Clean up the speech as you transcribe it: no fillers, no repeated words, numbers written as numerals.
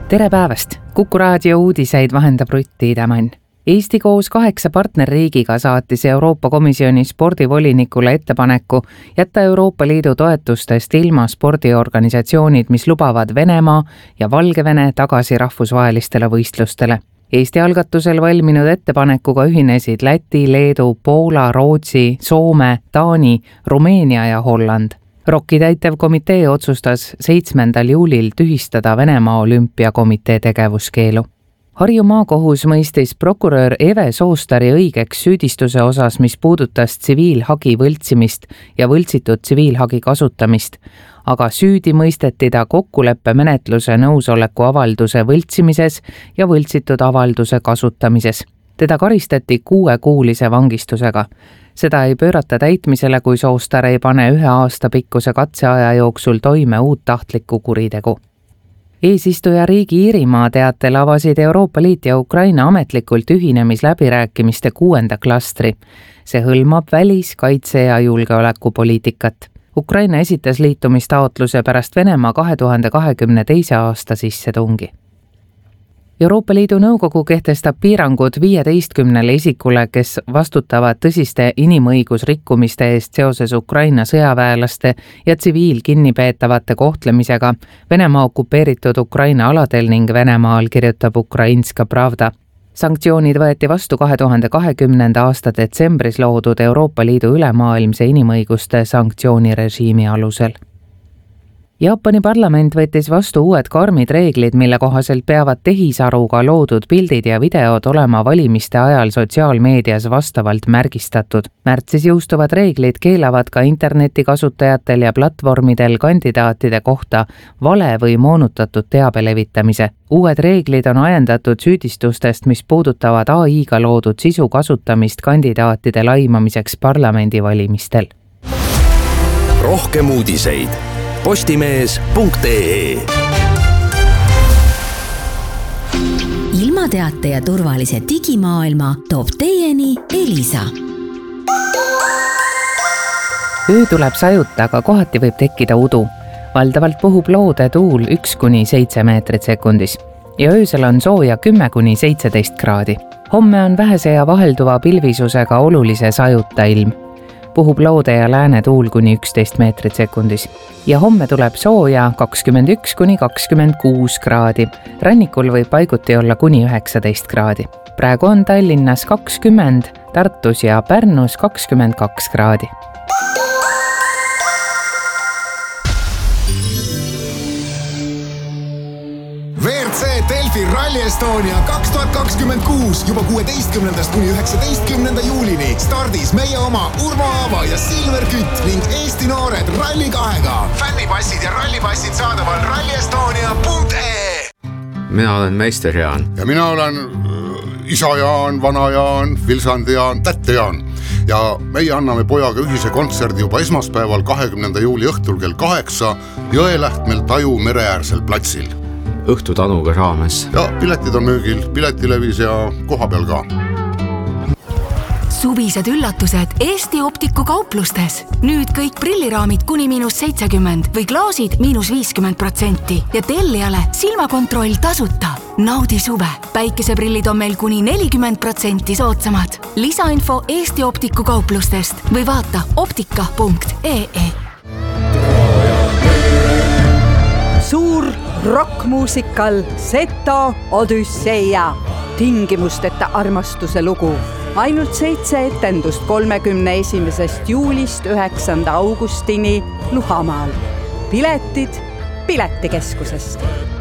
Tere päevast! Kuku raadio uudiseid vahendab Rutt Tiidemann. Eesti koos 8 partnerriigiga saatis Euroopa Komisjoni spordivolinikule ettepaneku jätta Euroopa Liidu toetustest ilma spordiorganisatsioonid, mis lubavad Venemaa ja Valgevene tagasi rahvusvahelistele võistlustele. Eesti algatusel valminud ettepanekuga ühinesid Läti, Leedu, Poola, Rootsi, Soome, Taani, Rumeenia ja Holland. ROK-i täitevkomitee otsustas 7. juulil tühistada Venemaa olümpiakomitee tegevuskeelu. Harju maakohus mõistis prokurör Eve Soostari õigeks süüdistuse osas, mis puudutas tsiviilhagi võltsimist ja võltsitud tsiviilhagi kasutamist, aga süüdi mõisteti ta kokkuleppemenetluse nõusoleku avalduse võltsimises ja võltsitud avalduse kasutamises. Teda karistati 6-kuulise vangistusega. Seda ei pöörata täitmisele, kui Soostar ei pane 1 aasta pikkuse katseaja jooksul toime uut tahtlikku kuritegu. Eesistuja riigi Iirimaa teatel avasid Euroopa Liit ja Ukraina ametlikult ühinemisläbirääkimiste 6. klastri. See hõlmab välis-, kaitse- ja julgeolekupoliitikat. Ukraina esitas liitumistaotluse pärast Venemaa 2022. aasta sissetungi. Euroopa Liidu Nõukogu kehtestab piirangud 15 isikule, kes vastutavad tõsiste inimõigusrikkumiste eest seoses Ukraina sõjaväelaste ja tsiviilkinnipeetavate kohtlemisega Venemaa okupeeritud Ukraina aladel ning Venemaal, kirjutab Ukrainska Pravda. Sanktsioonid võeti vastu 2020. aasta detsembris loodud Euroopa Liidu ülemaailmse inimõiguste sanktsioonirežiimi alusel. Jaapani parlament võttis vastu uued karmid reeglid, mille kohaselt peavad tehisaruga loodud pildid ja videod olema valimiste ajal sotsiaalmeedias vastavalt märgistatud. Märtsis jõustuvad reeglid keelavad ka internetikasutajatel ja platvormidel kandidaatide kohta vale või moonutatud teabe levitamise. Uued reeglid on ajendatud süüdistustest, mis puudutavad AI-ga loodud sisu kasutamist kandidaatide laimamiseks parlamendivalimistel. Rohkem uudiseid postimees.ee. Ilmateate ja turvalise digimaailma toob teieni Elisa. Öö tuleb sajuta, aga kohati võib tekkida udu. Valdavalt puhub loode tuul 1-7 meetrit sekundis ja öösel on sooja 10-17 kraadi. Homme on vähese ja vahelduva pilvisusega olulise sajuta ilm. Puhub loode ja lääne tuul kuni 11 meetrit sekundis. Ja homme tuleb sooja 21-26 kraadi. Rannikul võib paiguti olla kuni 19 kraadi. Praegu on Tallinnas 20, Tartus ja Pärnus 22 kraadi. WRC Delfi Rally Estonia 2026 juba 16. kuni 19. juulini stardis meie oma Urmo Aava ja Silver Kütt ning Eesti noored Rally 2-ga. Fännipassid ja rallipassid saadaval rallyestonia.ee. Mina olen meister Jaan. Ja mina olen isa Jaan, vana Jaan, Vilsandi Jaan, tätte Jaan. Ja meie anname pojaga ühise kontserdi juba esmaspäeval 20. juuli õhtul kell 8 Jõelähtmel Taju mereäärsel platsil. Õhtutanuga raames. Ja piletid on müügil, Piletilevis ja koha peal ka. Suvised üllatused Eesti Optiku kauplustes. Nüüd kõik prilliraamid kuni -70 või klaasid -50% ja tellijale silmakontroll tasuta. Naudi suve. Päikeseprillid on meil kuni 40% soodsamad. Lisainfo Eesti Optiku kauplustest või vaata optika.ee. Suur rockmuusikal Seto Odüsseia. Tingimusteta armastuse lugu. Ainult 7 etendust 31. juulist 9. augustini Luhamaal. Piletid Piletikeskusest.